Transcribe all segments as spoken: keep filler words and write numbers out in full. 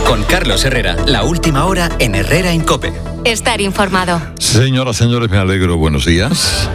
Con Carlos Herrera, la última hora en Herrera en COPE. Estar informado. Señoras, señores, me alegro. Buenos días.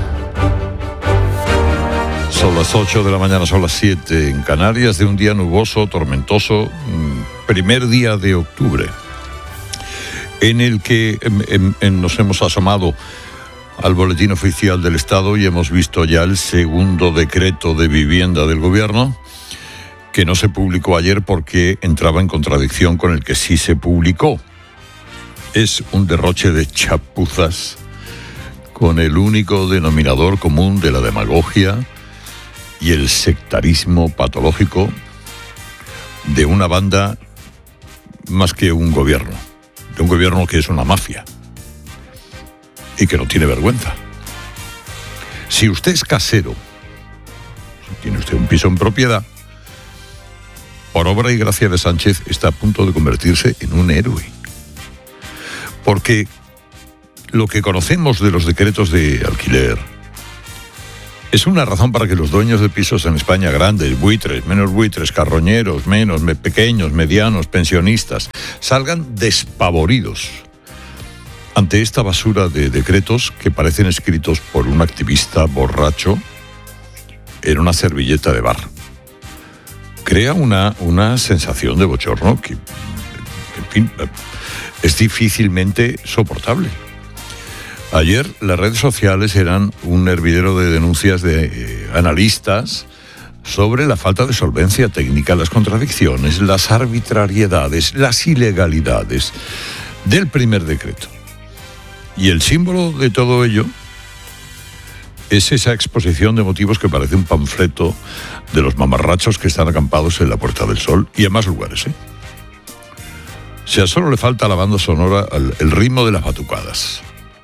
Son las ocho de la mañana, son las siete en Canarias, de un día nuboso, tormentoso, primer día de octubre, en el que en, en, nos hemos asomado al boletín oficial del Estado y hemos visto ya el segundo decreto de vivienda del Gobierno, que no se publicó ayer porque entraba en contradicción con el que sí se publicó. Es un derroche de chapuzas con el único denominador común de la demagogia y el sectarismo patológico de una banda más que un gobierno, de un gobierno que es una mafia y que no tiene vergüenza. Si usted es casero, si tiene usted un piso en propiedad, por obra y gracia de Sánchez está a punto de convertirse en un héroe. Porque lo que conocemos de los decretos de alquiler es una razón para que los dueños de pisos en España, grandes, buitres, menos buitres, carroñeros, menos, me, pequeños, medianos, pensionistas, salgan despavoridos ante esta basura de decretos que parecen escritos por un activista borracho en una servilleta de bar. Crea una, una sensación de bochorno que, en fin, es difícilmente soportable. Ayer las redes sociales eran un hervidero de denuncias de eh, analistas sobre la falta de solvencia técnica, las contradicciones, las arbitrariedades, las ilegalidades del primer decreto. Y el símbolo de todo ello es esa exposición de motivos que parece un panfleto de los mamarrachos que están acampados en la Puerta del Sol y en más lugares, ¿eh? O sea, solo le falta a la banda sonora el, el ritmo de las batucadas.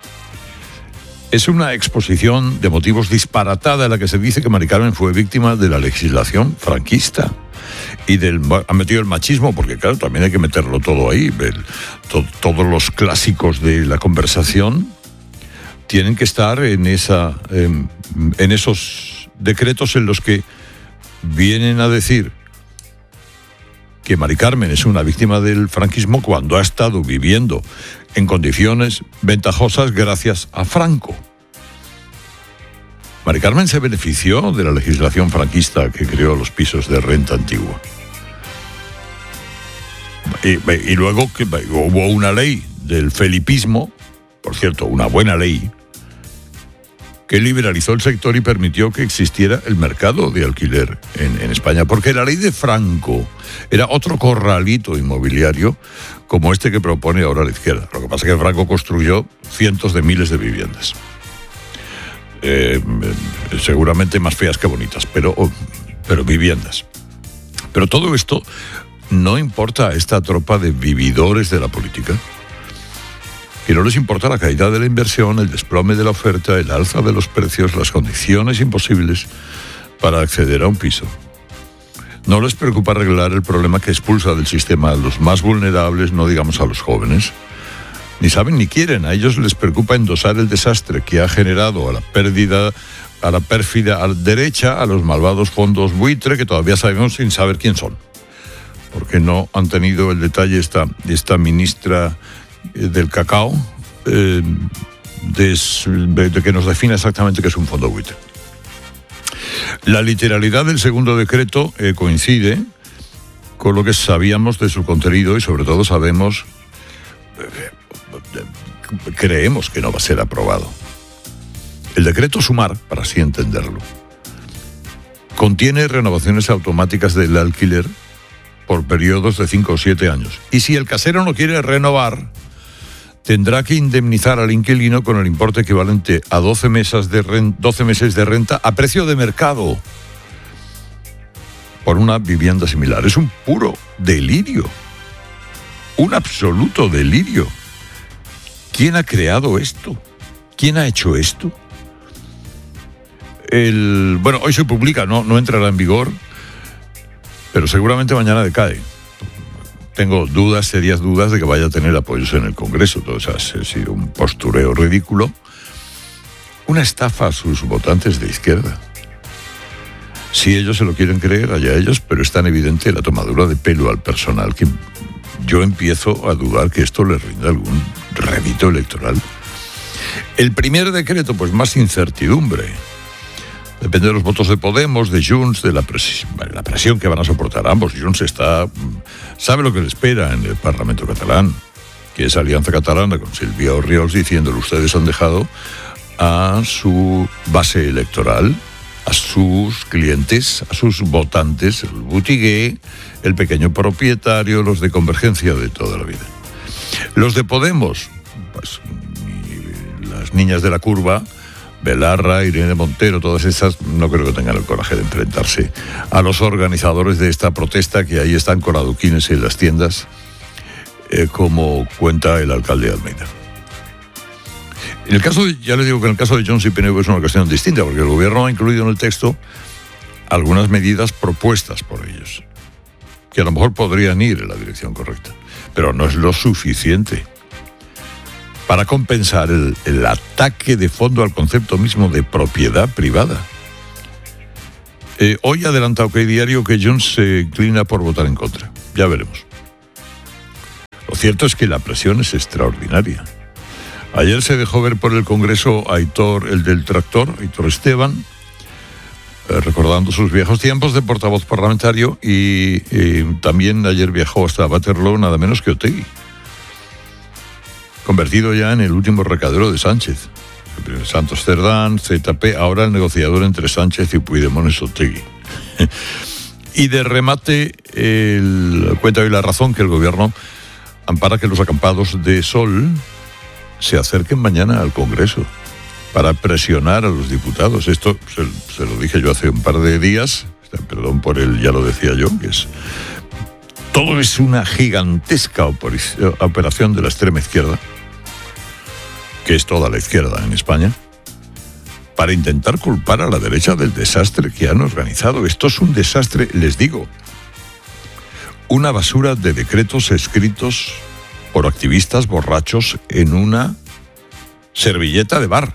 Es una exposición de motivos disparatada en la que se dice que Mari Carmen fue víctima de la legislación franquista y del ha metido el machismo, porque claro, también hay que meterlo todo ahí. El, to, todos los clásicos de la conversación tienen que estar en esa en, en esos decretos en los que vienen a decir que Mari Carmen es una víctima del franquismo cuando ha estado viviendo en condiciones ventajosas gracias a Franco. Mari Carmen se benefició de la legislación franquista que creó los pisos de renta antigua. Y, y luego que hubo una ley del felipismo, por cierto, una buena ley, que liberalizó el sector y permitió que existiera el mercado de alquiler en, en España, porque la ley de Franco era otro corralito inmobiliario como este que propone ahora la izquierda. Lo que pasa es que Franco construyó cientos de miles de viviendas, eh, seguramente más feas que bonitas, pero, pero viviendas. Pero todo esto no importa a esta tropa de vividores de la política, que no les importa la caída de la inversión, el desplome de la oferta, el alza de los precios, las condiciones imposibles para acceder a un piso. No les preocupa arreglar el problema que expulsa del sistema a los más vulnerables, no digamos a los jóvenes. Ni saben ni quieren, a ellos les preocupa endosar el desastre que ha generado a la pérdida, a la pérfida a la derecha, a los malvados fondos buitre, que todavía sabemos sin saber quién son. Porque no han tenido el detalle esta, esta ministra del cacao, eh, de, de que nos defina exactamente qué es un fondo buitre. La literalidad del segundo decreto eh, coincide con lo que sabíamos de su contenido y sobre todo sabemos, eh, creemos que no va a ser aprobado. El decreto Sumar, para así entenderlo, contiene renovaciones automáticas del alquiler por periodos de cinco o siete años. Y si el casero no quiere renovar, tendrá que indemnizar al inquilino con el importe equivalente a doce meses de renta, doce meses de renta a precio de mercado por una vivienda similar. Es un puro delirio, un absoluto delirio. ¿Quién ha creado esto? ¿Quién ha hecho esto? El, bueno, hoy se publica, no, no entrará en vigor, pero seguramente mañana decae. Tengo dudas, serias dudas de que vaya a tener apoyos en el Congreso. Todo eso ha sido un postureo ridículo, una estafa a sus votantes de izquierda. Si ellos se lo quieren creer, allá ellos, pero es tan evidente la tomadura de pelo al personal que yo empiezo a dudar que esto le rinda algún rédito electoral. El primer decreto, pues más incertidumbre. Depende de los votos de Podemos, de Junts, de la, pres- la presión que van a soportar ambos. Junts está, sabe lo que le espera en el Parlamento catalán, que es Alianza Catalana con Silvia Orriols diciéndole: ustedes han dejado a su base electoral, a sus clientes, a sus votantes, el botigué, el pequeño propietario, los de Convergencia de toda la vida. Los de Podemos, pues las niñas de la curva, Belarra, Irene Montero, todas esas, no creo que tengan el coraje de enfrentarse a los organizadores de esta protesta, que ahí están con adoquines en las tiendas, eh, como cuenta el alcalde de Almeida. En el caso de, ya les digo que en el caso de Junts y P N V es una cuestión distinta, porque el gobierno ha incluido en el texto algunas medidas propuestas por ellos, que a lo mejor podrían ir en la dirección correcta, pero no es lo suficiente para compensar el, el ataque de fondo al concepto mismo de propiedad privada. Eh, hoy ha adelantado que hay diario que Junts se inclina por votar en contra. Ya veremos. Lo cierto es que la presión es extraordinaria. Ayer se dejó ver por el Congreso Aitor, el del tractor, Aitor Esteban, eh, recordando sus viejos tiempos de portavoz parlamentario, y eh, también ayer viajó hasta Waterloo nada menos que Otegi, convertido ya en el último recadero de Sánchez. Santos Cerdán, Z P, ahora el negociador entre Sánchez y Puigdemont es Otegi. Y de remate, el, cuenta hoy La Razón que el gobierno ampara que los acampados de Sol se acerquen mañana al Congreso para presionar a los diputados. Esto se, se lo dije yo hace un par de días, perdón por el ya lo decía yo, que es... Todo es una gigantesca operación de la extrema izquierda, que es toda la izquierda en España, para intentar culpar a la derecha del desastre que han organizado. Esto es un desastre, les digo, una basura de decretos escritos por activistas borrachos en una servilleta de bar.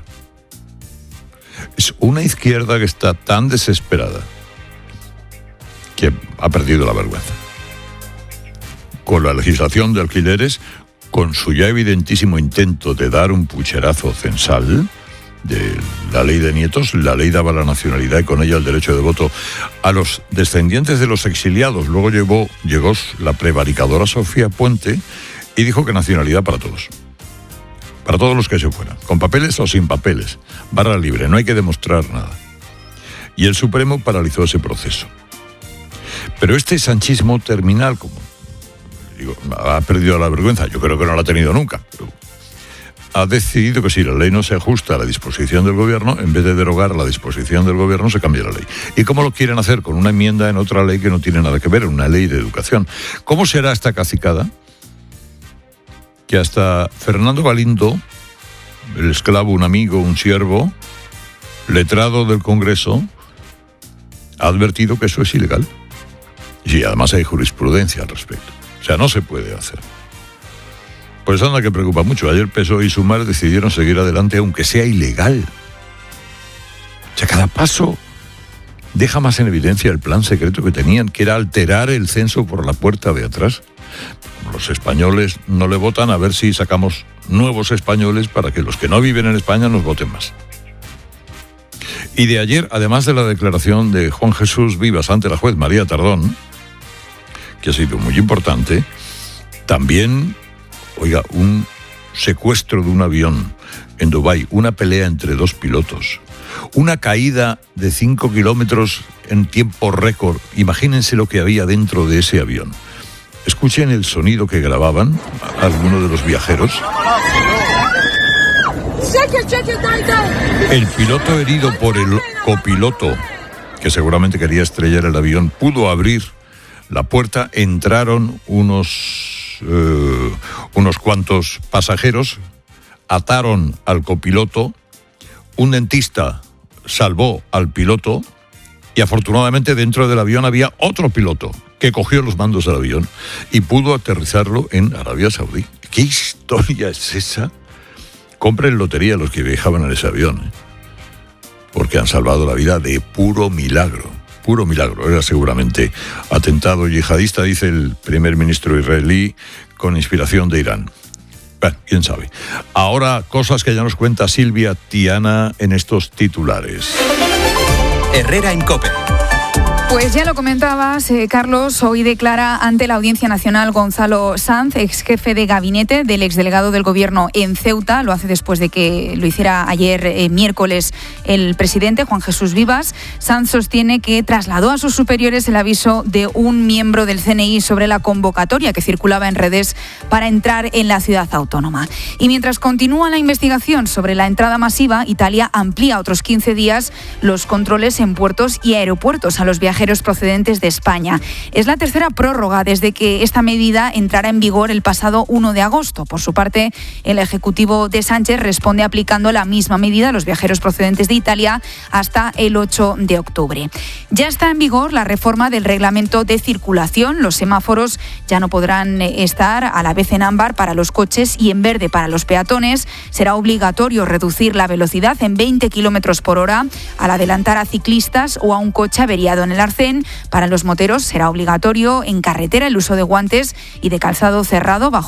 Es una izquierda que está tan desesperada que ha perdido la vergüenza. Con la legislación de alquileres, con su ya evidentísimo intento de dar un pucherazo censal de la ley de nietos, la ley daba la nacionalidad y con ella el derecho de voto a los descendientes de los exiliados. Luego llegó, llegó la prevaricadora Sofía Puente y dijo que nacionalidad para todos. Para todos los que se fueran, con papeles o sin papeles, barra libre, no hay que demostrar nada. Y el Supremo paralizó ese proceso. Pero este sanchismo terminal, como digo, ha perdido la vergüenza, yo creo que no la ha tenido nunca, pero ha decidido que si la ley no se ajusta a la disposición del gobierno, en vez de derogar la disposición del gobierno, se cambia la ley. ¿Y cómo lo quieren hacer? Con una enmienda en otra ley que no tiene nada que ver, una ley de educación. ¿Cómo será esta cacicada? Que hasta Fernando Galindo, el esclavo, un amigo, un siervo, letrado del Congreso, ha advertido que eso es ilegal. Y además hay jurisprudencia al respecto. O sea, no se puede hacer. Pues anda que preocupa mucho. Ayer P S O E y Sumar decidieron seguir adelante aunque sea ilegal. O sea, cada paso deja más en evidencia el plan secreto que tenían, que era alterar el censo por la puerta de atrás. Los españoles no le votan, a ver si sacamos nuevos españoles para que los que no viven en España nos voten más. Y de ayer, además de la declaración de Juan Jesús Vivas ante la juez María Tardón, que ha sido muy importante, también, oiga, un secuestro de un avión en Dubái, una pelea entre dos pilotos, una caída de cinco kilómetros en tiempo récord. Imagínense lo que había dentro de ese avión. Escuchen el sonido que grababan algunos de los viajeros. El piloto herido por el copiloto, que seguramente quería estrellar el avión, pudo abrir la puerta. Entraron unos, eh, unos cuantos pasajeros, ataron al copiloto, un dentista salvó al piloto y afortunadamente dentro del avión había otro piloto que cogió los mandos del avión y pudo aterrizarlo en Arabia Saudí. ¿Qué historia es esa? Compren lotería los que viajaban en ese avión, ¿eh? Porque han salvado la vida de puro milagro. puro milagro, era seguramente atentado yihadista, dice el primer ministro israelí, con inspiración de Irán. Bueno, quién sabe. Ahora, cosas que ya nos cuenta Silvia Tiana en estos titulares. Herrera en COPE. Pues ya lo comentabas, eh, Carlos, hoy declara ante la Audiencia Nacional Gonzalo Sanz, ex jefe de gabinete del exdelegado del Gobierno en Ceuta. Lo hace después de que lo hiciera ayer eh, miércoles el presidente Juan Jesús Vivas. Sanz sostiene que trasladó a sus superiores el aviso de un miembro del C N I sobre la convocatoria que circulaba en redes para entrar en la ciudad autónoma. Y mientras continúa la investigación sobre la entrada masiva, Italia amplía otros quince días los controles en puertos y aeropuertos a los viajeros procedentes de España. Es la tercera prórroga desde que esta medida entrara en vigor el pasado uno de agosto. Por su parte, el Ejecutivo de Sánchez responde aplicando la misma medida a los viajeros procedentes de Italia hasta el ocho de octubre. Ya está en vigor la reforma del reglamento de circulación. Los semáforos ya no podrán estar a la vez en ámbar para los coches y en verde para los peatones. Será obligatorio reducir la velocidad en veinte kilómetros por hora al adelantar a ciclistas o a un coche averiado en el arcén. Para los moteros será obligatorio en carretera el uso de guantes y de calzado cerrado bajo